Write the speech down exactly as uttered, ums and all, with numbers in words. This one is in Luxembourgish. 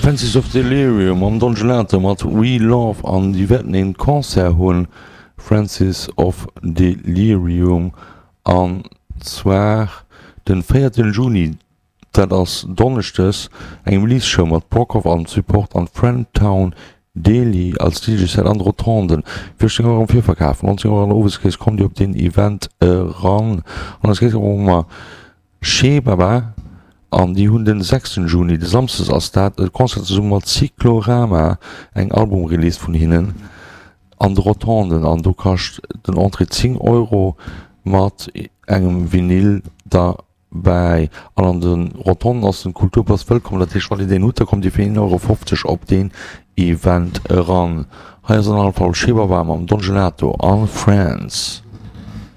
Francis of Delirium am Dongelate mat We Love an die wetten en Konzer hunn Francis of Delirium anzwer den feierten Juni dat ass Donnechtes eng Liesshow mat Brockhoff an Support an Friendtown Delhi als D J set an Rotonden fir am fir verkaufen an Oweskees kom Di op den Event äh, ran an ass geht ma Schebaba an die hunn den sechsten Juni de samstes ass dat et Konzert mat Cyclorama eng Album release vun hinnen an de Rotonden an du kascht den Entre zehn Euro mat engem Vinyl da bei an an den Rotonden ass den Kulturpass wëllkom, dat ichch wat den Uter kom Di fir Euro fünfzig op den Event ran. Ha an Fall Schebaba am Dongelate an France.